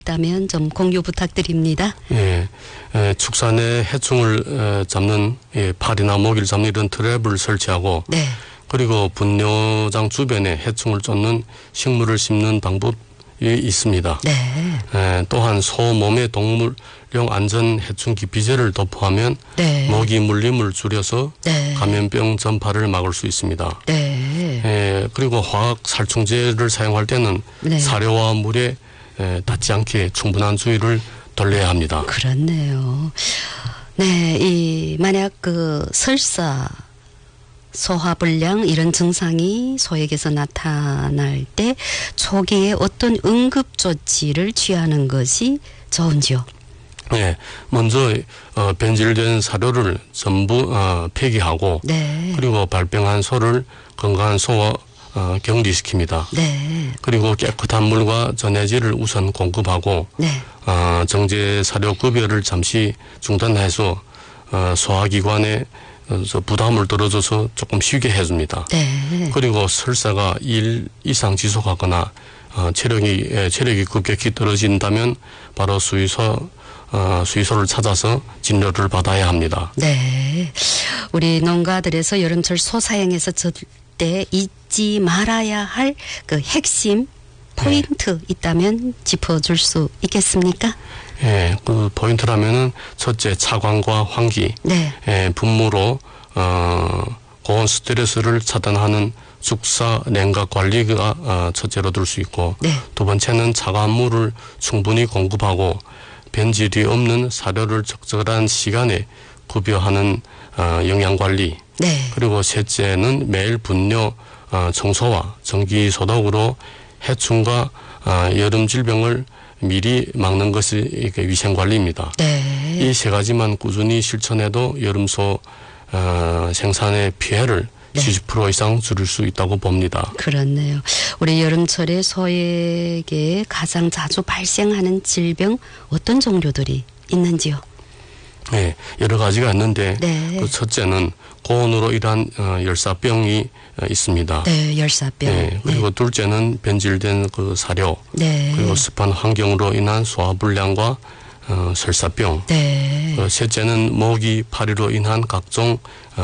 있다면 좀 공유 부탁드립니다. 예, 축산에 해충을 잡는 파리나 모기를 잡는 이런 트랩을 설치하고 네. 그리고 분뇨장 주변에 해충을 쫓는 식물을 심는 방법이 있습니다. 네. 또한 소 몸에 동물용 안전 해충 기피제를 도포하면 네. 모기 물림을 줄여서 네. 감염병 전파를 막을 수 있습니다. 네. 그리고 화학 살충제를 사용할 때는 네. 사료와 물에 닿지 않게 충분한 주의를 돌려야 합니다. 그렇네요. 네, 만약 설사 소화불량 이런 증상이 소에게서 나타날 때 초기에 어떤 응급 조치를 취하는 것이 좋은지요? 네, 먼저 변질된 사료를 전부 폐기하고 네. 그리고 발병한 소를 건강한 소와 격리시킵니다. 네. 그리고 깨끗한 물과 전해질을 우선 공급하고 네. 정제 사료 급여를 잠시 중단해서 소화기관에 부담을 덜어줘서 조금 쉬게 해줍니다. 네. 그리고 설사가 2일 이상 지속하거나 체력이 급격히 떨어진다면 바로 수의소를 찾아서 진료를 받아야 합니다. 네. 우리 농가들에서 여름철 소사용에서 절대 잊지 말아야 할 그 핵심 포인트 있다면 짚어줄 수 있겠습니까? 예, 그 포인트라면은 첫째 차광과 환기, 네. 분무로 고온 스트레스를 차단하는 축사 냉각 관리가 첫째로 들 수 있고, 네. 두 번째는 차가운 물을 충분히 공급하고 변질이 없는 사료를 적절한 시간에 급여하는 영양 관리. 네. 그리고 셋째는 매일 분뇨 청소와 정기 소독으로 해충과 여름 질병을 미리 막는 것이 위생 관리입니다. 네. 이 세 가지만 꾸준히 실천해도 여름소 생산의 피해를 네. 70% 이상 줄일 수 있다고 봅니다. 그렇네요. 우리 여름철에 소에게 가장 자주 발생하는 질병 어떤 종류들이 있는지요? 네, 여러 가지가 있는데 네. 그 첫째는 고온으로 인한 열사병이 있습니다. 네, 열사병. 네, 그리고 둘째는 변질된 그 사료, 네. 그리고 습한 환경으로 인한 소화불량과 설사병. 네. 셋째는 모기, 파리로 인한 각종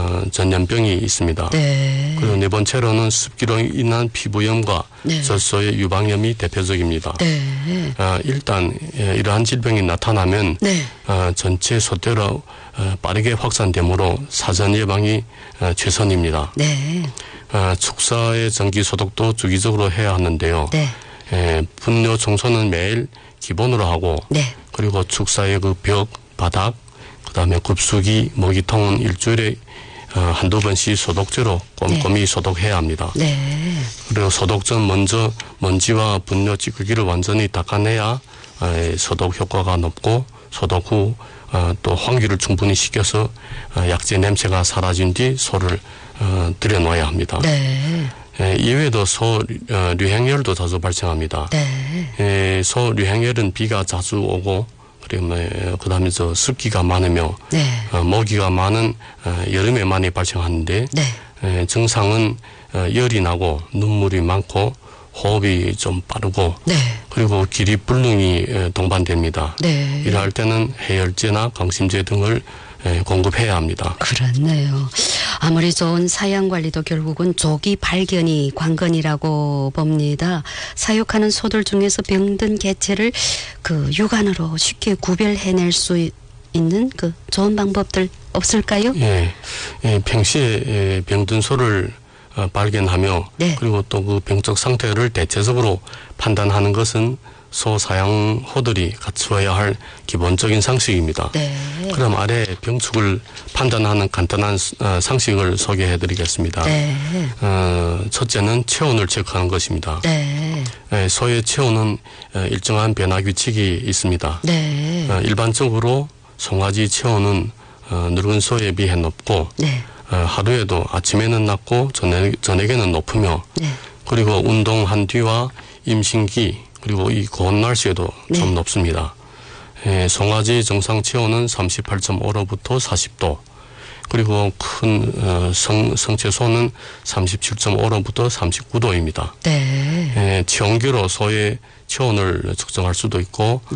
전염병이 있습니다. 네. 그리고 네 번째로는 습기로 인한 피부염과 네. 젖소의 유방염이 대표적입니다. 네. 일단 이러한 질병이 나타나면 네. 전체 소떼로 빠르게 확산되므로 사전 예방이 최선입니다. 네. 축사의 정기 소독도 주기적으로 해야 하는데요. 네. 분뇨 청소는 매일 기본으로 하고 네. 그리고 축사의 그 벽, 바닥, 그다음에 급수기, 모기통은 일주일에 한두 번씩 소독제로 꼼꼼히 소독해야 합니다. 네. 그리고 소독 전 먼저 먼지와 분뇨 찌꺼기를 완전히 닦아내야 소독 효과가 높고 소독 후 또 환기를 충분히 시켜서 약재 냄새가 사라진 뒤 소를 들여놓아야 합니다. 네. 이외에도 소 류행열도 자주 발생합니다. 네. 소 류행열은 비가 자주 오고 그다음에 습기가 많으며 네. 모기가 많은 여름에 많이 발생하는데 네. 증상은 열이 나고 눈물이 많고 호흡이 좀 빠르고 네. 그리고 기립불능이 동반됩니다. 네. 이럴 때는 해열제나 강심제 등을 공급해야 합니다. 그렇네요. 아무리 좋은 사양 관리도 결국은 조기 발견이 관건이라고 봅니다. 사육하는 소들 중에서 병든 개체를 그 육안으로 쉽게 구별해낼 수 있는 그 좋은 방법들 없을까요? 예, 평시에 병든 소를 발견하며 네. 그리고 또 그 병적 상태를 대체적으로 판단하는 것은 소 사양호들이 갖추어야 할 기본적인 상식입니다. 네. 그럼 아래 병축을 판단하는 간단한 상식을 소개해 드리겠습니다. 네. 첫째는 체온을 체크하는 것입니다. 네. 소의 체온은 일정한 변화 규칙이 있습니다. 네. 일반적으로 송아지 체온은 늙은 소에 비해 높고 네. 하루에도 아침에는 낮고 저녁에는 높으며 네. 그리고 운동한 뒤와 임신기 그리고 이 고온 날씨에도 네. 좀 높습니다. 송아지 정상 체온은 38.5도부터 40도 그리고 큰 성채소는 37.5도부터 39도입니다. 네. 체온계로 소의 체온을 측정할 수도 있고